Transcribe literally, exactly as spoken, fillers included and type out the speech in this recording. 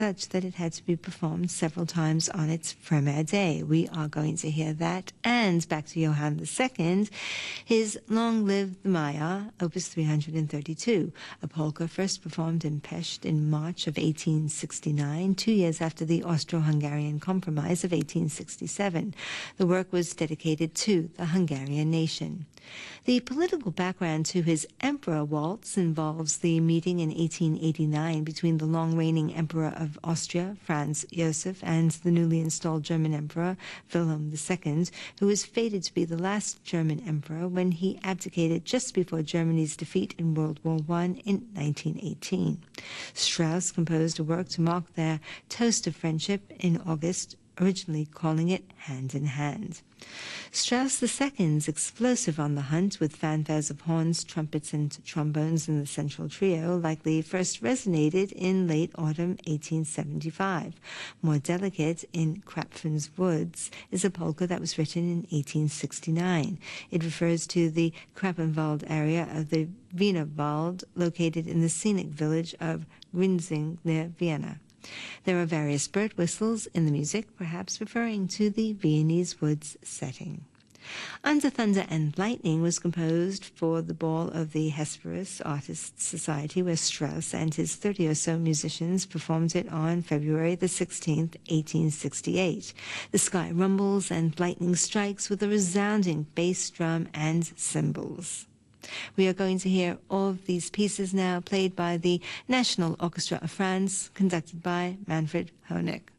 such that it had to be performed several times on its premiere day. We are going to hear that. And back to Johann the Second, his Long Live the Maya, Opus three hundred thirty-two, a polka first performed in Pest in March of eighteen sixty-nine, two years after the Austro-Hungarian Compromise of eighteen sixty-seven. The work was dedicated to the Hungarian nation. The political background to his Emperor Waltz involves the meeting in eighteen eighty-nine between the long-reigning Emperor of Austria, Franz Joseph, and the newly installed German Emperor, Wilhelm the Second, who was fated to be the last German emperor when he abdicated just before Germany's defeat in World War One in nineteen eighteen. Strauss composed a work to mark their toast of friendship in August, originally calling it Hand in Hand. Strauss the Second's explosive On the Hunt, with fanfares of horns, trumpets, and trombones in the central trio, likely first resonated in late autumn eighteen seventy-five. More delicate, in Krapfen's Woods, is a polka that was written in eighteen sixty-nine. It refers to the Krappenwald area of the Wienerwald, located in the scenic village of Grinzing near Vienna. There are various bird whistles in the music, perhaps referring to the Viennese woods setting. Under Thunder and Lightning was composed for the ball of the Hesperus Artists Society, where Strauss and his thirty or so musicians performed it on February the sixteenth, eighteen sixty-eight. The sky rumbles and lightning strikes with a resounding bass drum and cymbals. We are going to hear all of these pieces now, played by the National Orchestra of France, conducted by Manfred Honeck.